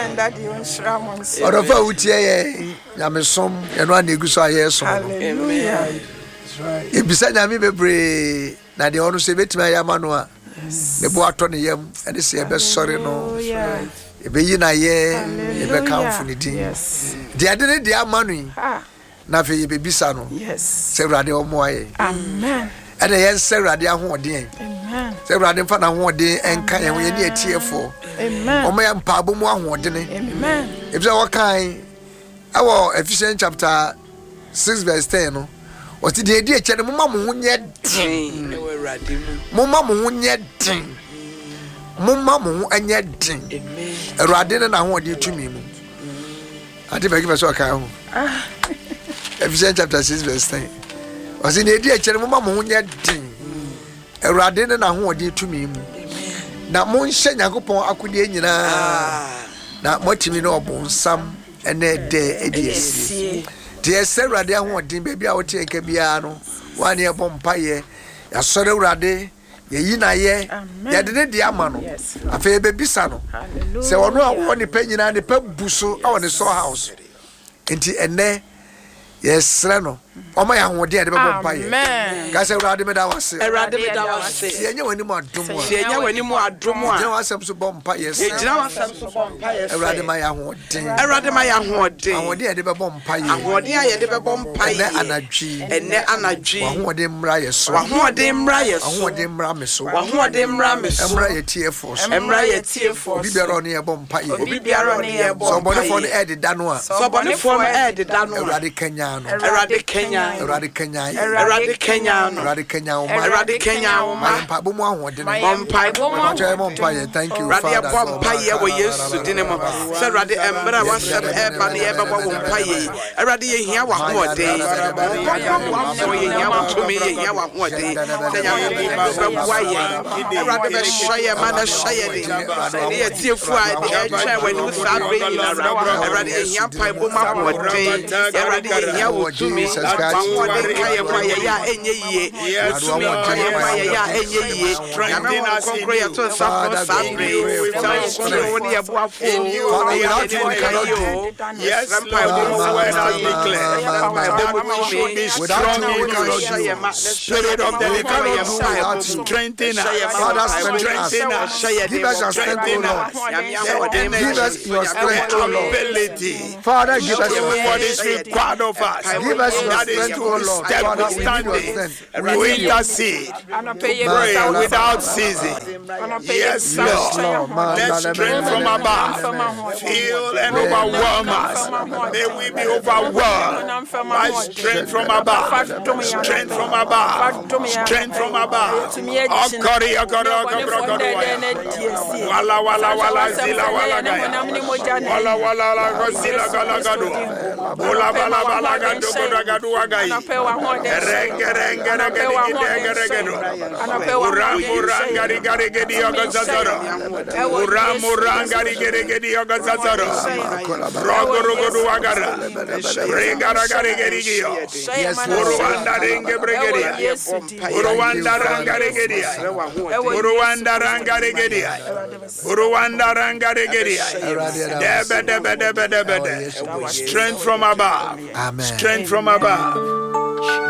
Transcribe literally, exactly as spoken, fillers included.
Amen. That you shramons. Or of out here, Yamesom, and one you saw yes. Hallelujah. If beside me be brave, now the honor say bit my Yamanua. The boaton yam, and it's a best sorry no. If be na ye, you be count for the team. Yes. The other day, money. Nothing you be bisano. Yes. Say radio moye. Amen. And the yes, say radio hoarding. Amen. Say radio fan and hoarding and can we need a tear for. Amen. O may am pabo mo hoarding. Amen. If so what kind our Ephesians chapter six verse ten. What did the idea channel mamma munya ding? Mamma munya ding. Mamma mu and yet ding. A radin and I want you to me. I think I give us a car. Ephesians chapter six verse ten. Was in the idea channel mamma munya ding. A radin and I want you to me. Now, Mon Shanakopon, I could in now, what you know, bon, some and a day, a day. Dear Sarah, they want him, baby, I will take a piano, one year bompire, a sorrow rade, ye yina ye, ya did the amano, a fair baby sano. So, I know one penny and the pep busso on the saw house. Into a ne, yes, Rano. Oh, my own dear, the bompire. Guys, I rather than I was saying, I rather than I was saying, you anymore, Dumo, anymore, Dumo, I was some bompires, I rather my own thing, I rather my own thing, I want the bompire, I want the bompire, and a G, and a G, I want them riot, I want them riot, I want them ramis, I want them ramis, I'm right here for, I'm right here for, be on near bompire, be on near somebody for the added Danua, somebody for added Danua, Radicanyan, Radicanyan. Eradi Kenya, Eradi Kenya, Eradi Kenya, Eradi Kenya, my Pabu Mohammed, my Empire, thank you, Radia Pompire, we used to dinner, Sir Radi Embra was a Ebony Ever Pompire, Eradi Yawa, what day, Yawa to me, Yawa, what day, Eradi Shire, Mana Shire, near Tifra, the air when you start bringing around, Eradi Yampai Buma, what day, Eradi Yawa to me. One day, Kaya Maya, and ye, yes, Kaya Maya, and ye, strengthen us in you, Father, yes, Lord, I declare, we should be strong in you, Spirit of the living God, strengthen us, Father, strengthen us, give us your strength, Lord, give us your strength, Lord, Father, give us what is required of us, give us your strength, O Lord, Father, we intercede, pray without ceasing. Yes, Lord, let strength from above fill and overwhelm us. May we be overwhelmed by strength from above, strength from above, strength from above. Okori, okori, okori, wala, wala, wala, zila, wala, gaya, wala, wala, wala, zila, gala, gadu, wala, wala, wala, gadu, gadu, gadu, Renge renge renge renge renge Uram uram gari gari gedi ogazazaro. Uram uram gari gari gedi ogazazaro. Rogo rogo duagara. Regara gari gari gio. Uruanda renge bregeria. Uruanda rangare gedia. Uruanda rangare gedia. Uruanda rangare gedia. Debe debe debe debe debe. Strength from above. Strength from above.